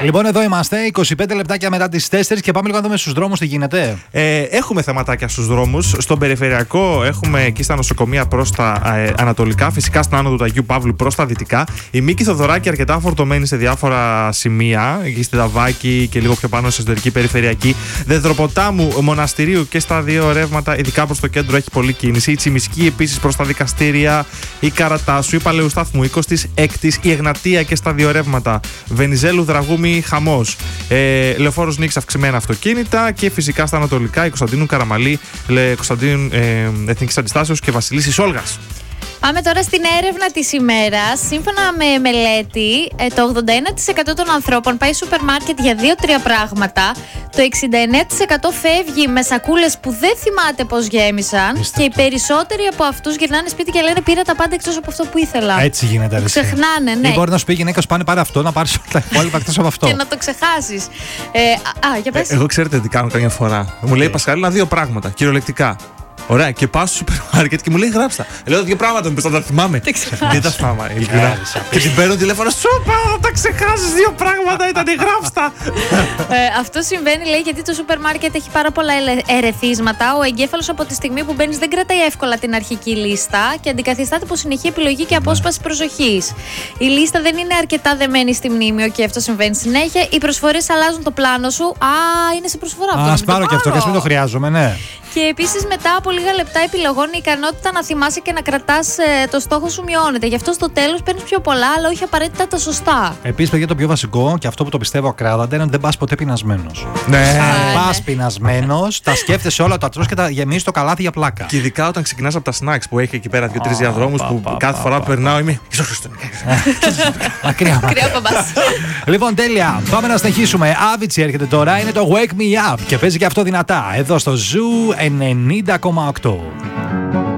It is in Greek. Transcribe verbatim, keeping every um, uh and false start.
Λοιπόν, εδώ είμαστε, είκοσι πέντε λεπτάκια μετά τις τέσσερις και πάμε λίγο να δούμε στους δρόμους τι γίνεται. Ε, έχουμε θεματάκια στους δρόμους. Στον περιφερειακό έχουμε εκεί στα νοσοκομεία προς τα ε, ανατολικά, φυσικά στην άνω του Αγίου Παύλου προς τα δυτικά. Η Μίκη Θοδωράκη αρκετά φορτωμένη σε διάφορα σημεία, εκεί στη Δαβάκη και λίγο πιο πάνω σε εσωτερική περιφερειακή. Δεδροποτάμου, Μοναστηρίου και στα δύο ρεύματα, ειδικά προς το κέντρο, έχει πολλή κίνηση. Η Τσιμισκή επίσης προς τα δικαστήρια, η Καρατάσου, η Παλαιού Σταθμού, εικοστή έκτη, η Εγνατία και στα δύο ρεύματα. Βενιζέλου, Δραγούμη, χαμός. Ε, Λεωφόρος Νίκης, αυξημένα αυτοκίνητα και φυσικά στα ανατολικά η Κωνσταντίνου Καραμαλή, Κωνσταντίνου ε, Εθνικής Αντιστάσεως και Βασιλίσσης Όλγας. Πάμε τώρα στην έρευνα της ημέρας. Σύμφωνα με μελέτη, το ογδόντα ένα τοις εκατό των ανθρώπων πάει σούπερ μάρκετ για δύο-τρία πράγματα. Το εξήντα εννέα τοις εκατό φεύγει με σακούλες που δεν θυμάται πώς γέμισαν. Είστε. Και οι περισσότεροι από αυτούς γυρνάνε σπίτι και λένε πήρα τα πάντα εκτός από αυτό που ήθελα. Έτσι γίνεται. Το ξεχνάνε, ναι. Ή μπορεί να σου πει η γυναίκα σου πάνε πάρε αυτό, να πάρεις τα υπόλοιπα εκτός από αυτό. Και να το ξεχάσεις. Ε, α, για πες. Ε, εγώ ξέρετε τι κάνω καμιά φορά. Μου λέει Πασχαλίνα δύο πράγματα, κυριολεκτικά. Ωραία, και πάω στο σούπερ μάρκετ και μου λέει γράψτα. Λέω δύο πράγματα, μου πει να τα θυμάμαι. Δεν τα θυμάμαι, ειλικρινά. Και την παίρνω τηλέφωνο, σούπα, θα τα ξεχάσει δύο πράγματα, ήταν γράψτα. ε, αυτό συμβαίνει, λέει, γιατί το σούπερ μάρκετ έχει πάρα πολλά ερεθίσματα. Ο εγκέφαλος από τη στιγμή που μπαίνει δεν κρατάει εύκολα την αρχική λίστα και αντικαθιστάται από συνεχή επιλογή και απόσπαση προσοχής. Η λίστα δεν είναι αρκετά δεμένη στη μνήμη και αυτό συμβαίνει συνέχεια. Οι προσφορές αλλάζουν το πλάνο σου. Α, είναι σε προσφορά αυτό. Α πάρω και αυτό, και α μην το χρειάζομαι, ναι. Και επίσης μετά από λίγα λεπτά επιλογών η ικανότητα να θυμάσαι και να κρατάς ε, το στόχο σου μειώνεται. Γι' αυτό στο τέλος παίρνεις πιο πολλά, αλλά όχι απαραίτητα τα σωστά. Επίσης, παιδιά, το πιο βασικό και αυτό που το πιστεύω ακράδαντα είναι ότι δεν πας ποτέ πεινασμένος. Ναι. Αν πας πεινασμένος, τα σκέφτεσαι όλα, τα τρως και τα γεμίζεις το καλάθι για πλάκα. Και ειδικά όταν ξεκινάς από τα snacks που έχει εκεί πέρα δύο-τρεις διαδρόμους που κάθε φορά που περνάω είμαι. Μακριά από εμάς. Λοιπόν, τέλεια. Πάμε να συνεχίσουμε. Avicii έρχεται τώρα, είναι το Wake Me Up και παίζει και αυτό δυνατά εδώ στο Zoo ενενήντα κόμμα οκτώ.